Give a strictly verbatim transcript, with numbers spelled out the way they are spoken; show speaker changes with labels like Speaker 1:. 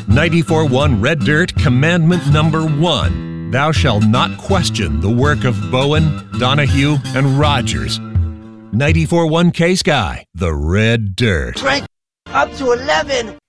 Speaker 1: ninety-four one Red Dirt Commandment Number One. Thou shalt not question the work of Bowen, Donahue, and Rogers. ninety-four one K-Sky, the Red Dirt.
Speaker 2: Crank up to eleven.